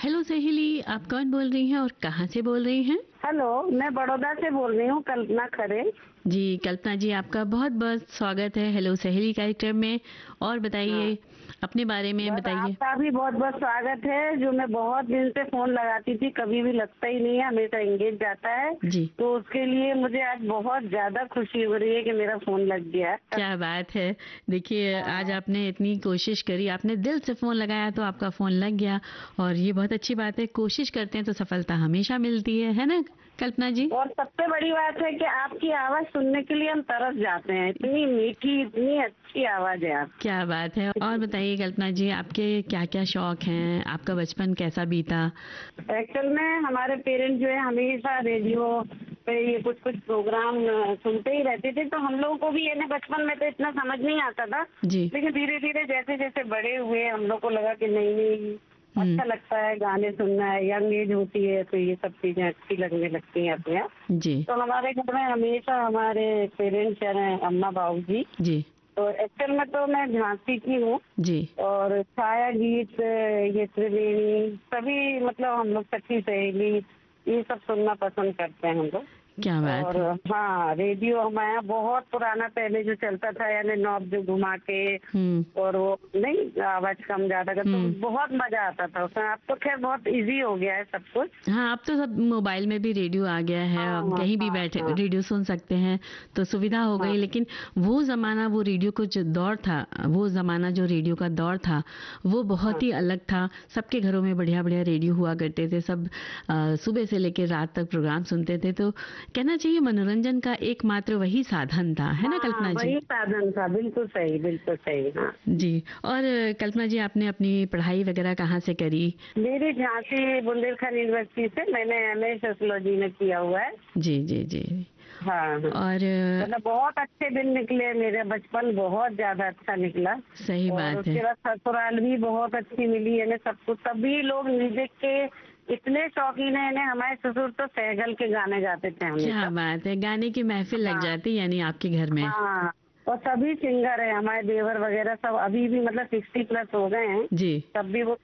Hello सहेली, आप कौन बोल रही हैं और कहाँ से बोल रही हैं? हेलो, मैं बड़ौदा से बोल रही हूँ, कल्पना खरे। जी कल्पना जी, आपका बहुत बहुत स्वागत है हेलो सहेली कार्यक्रम में। और हाँ, बताइए, अपने बारे में बस बताइए। आपका भी बहुत बहुत स्वागत है। जो मैं बहुत दिन से फोन लगाती थी, कभी भी लगता ही नहीं है, हमेशा एंगेज जाता है। जी, तो उसके लिए मुझे आज बहुत ज्यादा खुशी हो रही है कि मेरा फोन लग गया। क्या बात है। देखिए, आज हाँ, आपने इतनी कोशिश करी, आपने दिल से फ़ोन लगाया तो आपका फ़ोन लग गया। और ये बहुत अच्छी बात है, कोशिश करते हैं तो सफलता हमेशा मिलती है ना कल्पना जी? और सबसे बड़ी बात है कि आपकी आवाज सुनने के लिए हम तरस जाते हैं। इतनी मीठी, इतनी अच्छी आवाज है आपकी। क्या बात है। और बताइए कल्पना जी, आपके क्या क्या शौक हैं, आपका बचपन कैसा बीता? एक्चुअल में हमारे पेरेंट्स जो है हमेशा रेडियो पे ये कुछ कुछ प्रोग्राम सुनते ही रहते थे। तो हम लोगों को भी ये ना, बचपन में तो इतना समझ नहीं आता था। जी। लेकिन धीरे धीरे जैसे जैसे बड़े हुए हम लोग को लगा कि नहीं नहीं, हम्म। अच्छा लगता है गाने सुनना है। यंग एज होती है तो ये सब चीजें अच्छी लगने लगती हैं अपने आप। जी। तो हमारे घर में हमेशा हमारे पेरेंट्स हैं, अम्मा बाबू जी। जी। तो एक्चुअल में तो मैं झांसी की हूँ। जी। और छाया गीत, ये त्रिवेणी, सभी मतलब हम लोग सखी सहेली, ये सब सुनना पसंद करते हैं हम लोग। क्या बात और है। हाँ, रेडियो हमारे यहाँ बहुत पुराना पहले जो चलता था, यानी नॉब जो घुमा के, हम्म। और वो नहीं आवाज कम ज्यादा कर, तो हम्म। बहुत मजा आता था उसमें। अब तो खैर बहुत इजी हो गया है सब कुछ। हाँ, अब तो सब मोबाइल में भी रेडियो आ गया है, हाँ अब हाँ कहीं भी हाँ बैठे हाँ रेडियो सुन सकते हैं, तो सुविधा हो हाँ गई। लेकिन वो ज़माना, वो रेडियो को जो दौर था, वो ज़माना जो रेडियो का दौर था, वो बहुत हाँ ही अलग था। सबके घरों में बढ़िया बढ़िया रेडियो हुआ करते थे, सब सुबह से लेकर रात तक प्रोग्राम सुनते थे। तो कहना चाहिए मनोरंजन का एकमात्र वही साधन था, है ना हाँ, कल्पना जी? वही साधन था। बिल्कुल सही, बिल्कुल सही। हाँ, जी। और कल्पना जी, आपने अपनी पढ़ाई वगैरह कहाँ से करी? मेरी झांसी बुंदेलखंड यूनिवर्सिटी से मैंने एमए सोशियोलॉजी में किया हुआ है। जी जी जी। हाँ हाँ, और मतलब बहुत अच्छे दिन निकले। मेरा बचपन बहुत ज्यादा अच्छा निकला। सही और बात है। उसके बाद ससुराल भी बहुत अच्छी मिली है। सब कुछ, सभी लोग म्यूजिक के इतने शौकीन है ने। हमारे ससुर तो सहगल के गाने गाते थे क्या हमेशा। बात है, गाने की महफिल लग हाँ जाती यानी आपके घर में? हाँ, और सभी सिंगर है हमारे देवर वगैरह सब, अभी भी मतलब 60+ हो गए हैं। जी। तब भी वो